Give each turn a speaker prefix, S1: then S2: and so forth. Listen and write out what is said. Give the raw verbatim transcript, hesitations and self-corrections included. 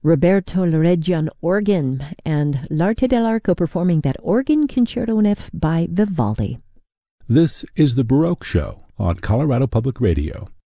S1: Roberto Loreggi on organ, and L'Arte dell'Arco performing that organ concerto in F by Vivaldi.
S2: This is the Baroque Show on Colorado Public Radio.